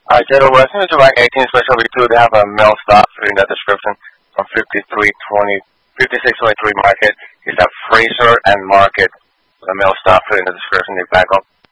General Western is rank 18 special V2. They have a mail stop in the description from 5320, 5623 market. It's a Fraser and market. The mail stop in the description. They back up.